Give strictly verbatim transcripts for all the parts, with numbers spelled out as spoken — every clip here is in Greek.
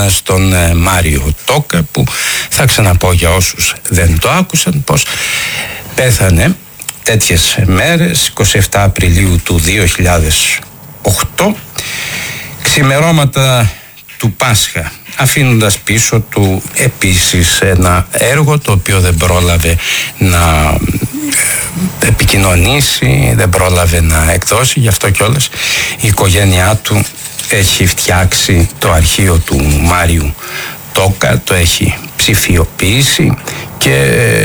στον Μάριο Τόκα, που θα ξαναπώ για όσους δεν το άκουσαν πως πέθανε τέτοιες μέρες, εικοστή εβδόμη Απριλίου του δύο χιλιάδες οκτώ, ξημερώματα του Πάσχα, αφήνοντας πίσω του επίσης ένα έργο το οποίο δεν πρόλαβε να επικοινωνήσει, δεν πρόλαβε να εκδώσει. Γι' αυτό κιόλας η οικογένειά του έχει φτιάξει το αρχείο του Μάριου Τόκα, το έχει ψηφιοποιήσει και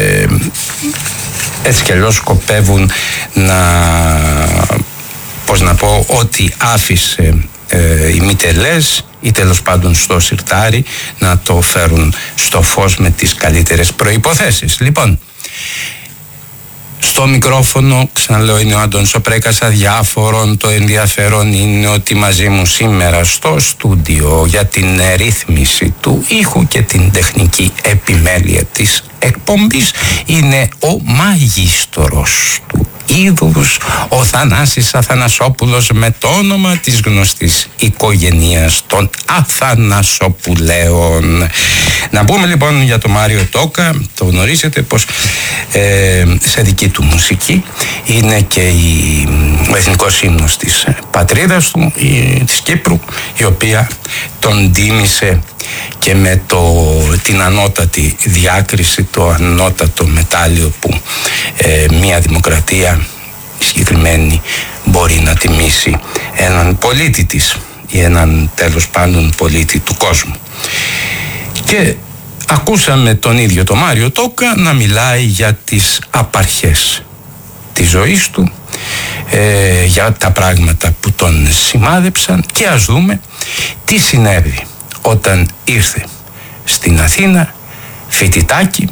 έτσι κι αλλιώς σκοπεύουν να, πώς να πω, ότι άφησε ε, οι μητελές ή τέλος πάντων στο σιρτάρι να το φέρουν στο φως με τις καλύτερες προϋποθέσεις. Λοιπόν, στο μικρόφωνο, ξαναλέω, είναι ο Άντωνης ο Πρέκας Αδιάφορων. Το ενδιαφέρον είναι ότι μαζί μου σήμερα στο στούντιο για την ρύθμιση του ήχου και την τεχνική επιμέλεια της εκπομπής είναι ο μαγίστορος του είδους, ο Θανάσης Αθανασόπουλος, με το όνομα της γνωστής οικογένειας των Αθανασοπουλαίων. Να πούμε λοιπόν για τον Μάριο Τόκα, το γνωρίζετε πως ε, σε δική του μουσική είναι και η, ο εθνικός ύμνος της πατρίδας του, η, της Κύπρου, η οποία τον τίμησε και με το, την ανώτατη διάκριση, το ανώτατο μετάλλιο που ε, μια δημοκρατία συγκεκριμένη μπορεί να τιμήσει έναν πολίτη της ή έναν τέλος πάντων πολίτη του κόσμου. Και ακούσαμε τον ίδιο τον Μάριο Τόκα να μιλάει για τις απαρχές της ζωής του, ε, για τα πράγματα που τον σημάδεψαν, και ας δούμε τι συνέβη όταν ήρθε στην Αθήνα φοιτητάκι,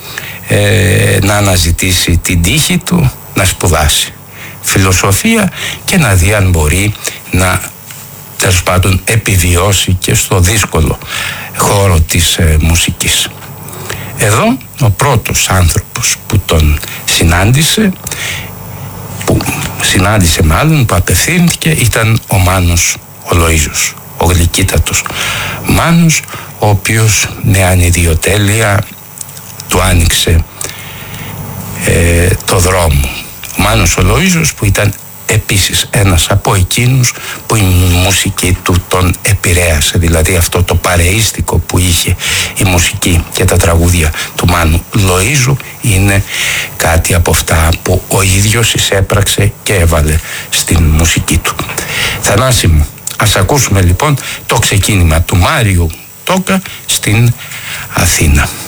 ε, να αναζητήσει την τύχη του, να σπουδάσει φιλοσοφία και να δει αν μπορεί να, τέλος πάντων, επιβιώσει και στο δύσκολο χώρο της ε, μουσικής. Εδώ ο πρώτος άνθρωπος που τον συνάντησε, που συνάντησε μάλλον, που απευθύνθηκε, ήταν ο Μάνος ο Λοΐζος, ο γλυκύτατος Μάνος, ο οποίος με ανιδιοτέλεια του άνοιξε ε, το δρόμο. Ο Μάνος ο Λοΐζος, που ήταν επίσης ένας από εκείνους που η μουσική του τον επηρέασε, δηλαδή αυτό το παρεΐστικο που είχε η μουσική και τα τραγούδια του Μάνου Λοΐζου είναι κάτι από αυτά που ο ίδιος εισέπραξε και έβαλε στην μουσική του. Θανάση μου, ας ακούσουμε λοιπόν το ξεκίνημα του Μάριου Τόκα στην Αθήνα.